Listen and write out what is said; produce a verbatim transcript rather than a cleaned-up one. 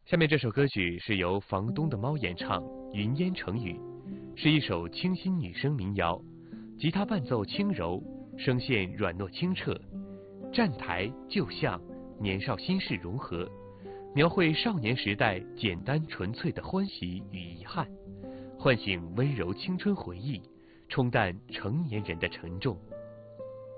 下面这首歌曲是由房东的猫演唱，云烟成雨，是一首清新女声民谣，吉他伴奏轻柔，声线软糯清澈，站台旧巷年少心事融合，描绘少年时代简单纯粹的欢喜与遗憾，唤醒温柔青春回忆，冲淡成年人的沉重。